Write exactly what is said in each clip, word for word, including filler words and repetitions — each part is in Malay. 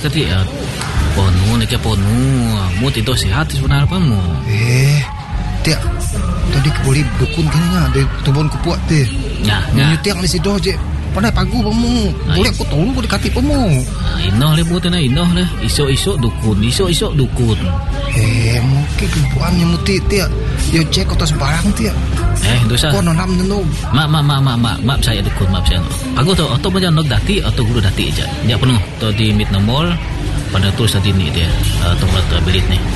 kata ya ponu nak ponu mu tidur sihat sebenarnya apa mu eh tiak tadi boleh dukun kena de tubon kupuat te nah nah tiak ni sido je pandai pagu pamu boleh aku tahu boleh kati pamu inoh le buat na inoh le isok-isok dukun isok-isok dukun eh mungkin kupuannya muti tiak yo cek kota sembarang tiak eh dosa kau nonam dulu mak mak mak mak mak mak saya dukun mak saya aku tu atau macam nok dati atau guru dati aja dia penuh tu di mid nomor pada tu saat ini dia atau mata belit ni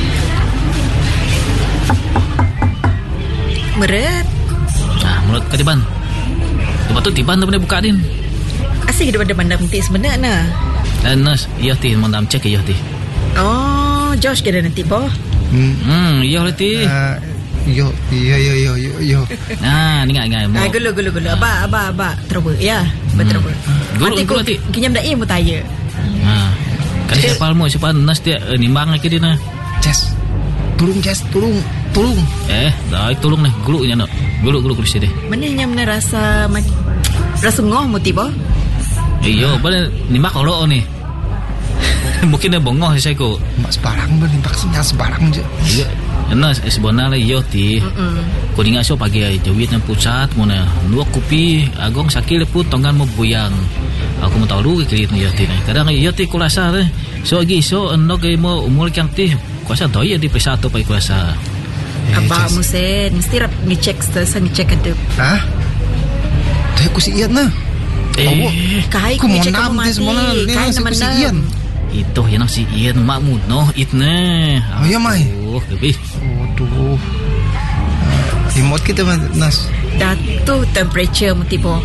meret ah menurut katiban tempat tu tiban tu boleh buka din asyik hidup ada bandar nanti sebenarnya dan nas iya ti mau nam cek iya ti oh Josh kira nanti boh hmm hmm iya ti yo yo yo yo yo yo nah ni ngai ngai ah gulu gulu gulu aba aba aba trouble ya betul gulu gulu ti kinyam dah ilmu taya ah kan siapa almo siapa nas dia nimbang lagi dia na Jess tolong Jess tolong tolong eh dah tolong nih gulu nya no gulu gulu kursi deh mana nya mana rasa rasa ngoh muti boh iyo boleh nimbak kalau ni mungkin dia bongong saya ko mak sebarang boleh vaksinnya sebarang je iya Enas sebenarnya iyo ti ko dinga so pagi ay jawit ng pusat mo na nuwa kupi agong sakil po tongan mo buyang ako mo tahu kilit niyo ti na kadang iyo ti kulasa re so agi so ano kay mo umul kyang ti kuasa doy di pesato pa kuasa aba mo sen mesti rap ni check sa ni check ada ha tayo ko si iyan na eh kahit ko check mo mati kahit naman na itu yang si Ian makmud no itne oh ya mai oh lebih aduh remote kita nas datu temperature mo tipo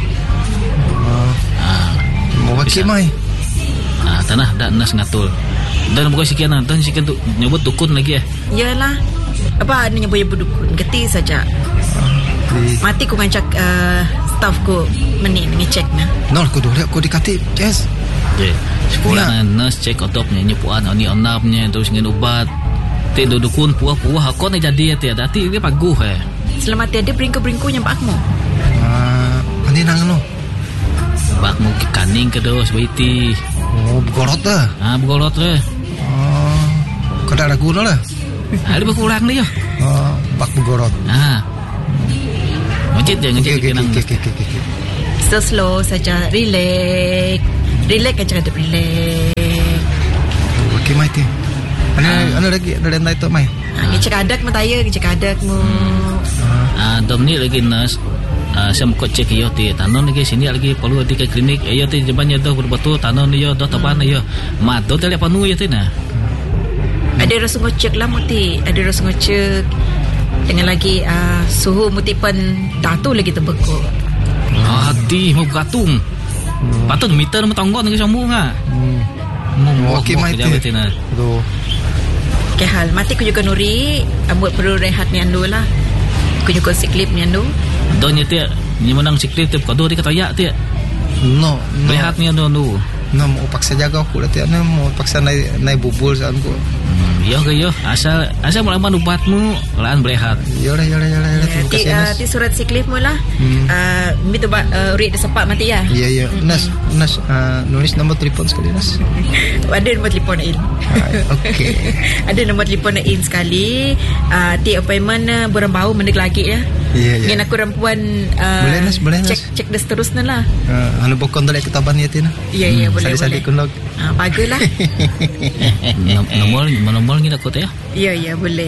ah mau pakai mai ah tanah dak nas ngatul dan bukan sekian dan sekian tu nyebut dukun lagi ya iyalah apa ni nyebut dukun geti saja mati ku ngancak uh, staff ku meni ngecek na nol ku dole ku dikati yes yeah. Sekolah nurse cek otopnya nyepuan ni onapnya terus ngin ubat ti dukun puah-puah aku ni jadi ya dati dia paguh eh selamat ada bringku-bringku yang pakmu ah ani nang no bakmu kaning ke dos baiti oh begorot dah ah begorot eh oh kada ragu lah ada berkurang ni ya oh bak begorot ah macet jangan cek kenang so slow saja relax relax kan cakap relax okey mai ti ana ana lagi ada lain tu mai ah cakap adak mu taya cakap adak mu ah dom ni lagi nas ah saya mau cek yo ti tanon lagi sini lagi perlu di klinik yo ti jabannya tu betul tanon yo do taban yo mat do tele panu yo ti na ada rasa ngocek lah muti ada rasa ngocek dengan lagi uh, suhu muti pun datu lagi terbekuk ah hati mau gatung patut meter mo tonggon ke sambung ah hmm okey mai ti aduh ke hal mati ku juga nuri ambut perlu rehat ni andu lah ku juga siklip ni andu donya ti ni menang siklip ti ko do di kataya ti no rehat ni andu andu no mau paksa jaga aku lah ti ana mau paksa naik naik bubul saan ku yo ke yo asal asal mulaman ubatmu laan berehat yo lah yo lah yo lah terima kasih nas ti surat siklip mu lah ah mi tu read sepak mati ya ya ya nas nas nulis nombor telefon sekali nas ada nombor telefon in okey ada nombor telefon in sekali uh, ti appointment burang bau mendek lagi ya ya ya ngin aku rampuan uh, boleh nas boleh nas cek cek dah seterusnya lah uh, anu bokon dalek ketaban ya tina ya ya boleh boleh sali-sali kun log ah baguslah nomor nomor ni aku tu ya ya ya boleh